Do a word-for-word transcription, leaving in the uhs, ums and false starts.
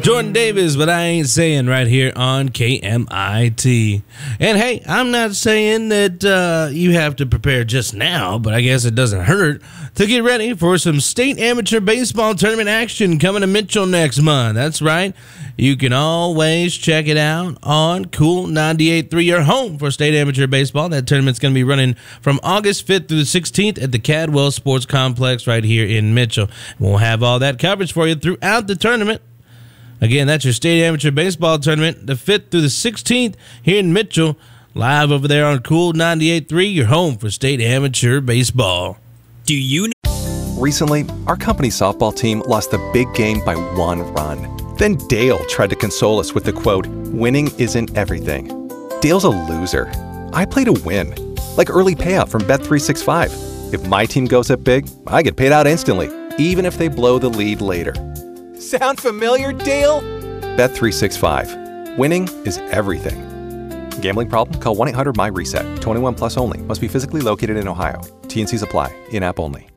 Jordan Davis, but I ain't saying right here on K M I T. And hey, I'm not saying that uh, you have to prepare just now, but I guess it doesn't hurt to get ready for some state amateur baseball tournament action coming to Mitchell next month. That's right. You can always check it out on Cool ninety-eight point three, your home for state amateur baseball. That tournament's going to be running from August fifth through the sixteenth at the Cadwell Sports Complex right here in Mitchell. We'll have all that coverage for you throughout the tournament. Again, that's your state amateur baseball tournament, the fifth through the sixteenth here in Mitchell, live over there on Cool ninety-eight point three, your home for state amateur baseball. Do you know? Recently, our company softball team lost the big game by one run. Then Dale tried to console us with the quote, "Winning isn't everything." Dale's a loser. I play to win, like early payout from Bet three sixty-five. If my team goes up big, I get paid out instantly, even if they blow the lead later. Sound familiar, Dale? Bet three sixty-five. Winning is everything. Gambling problem? Call one eight hundred M Y RESET. twenty-one plus only. Must be physically located in Ohio. T and Cs apply. In-app only.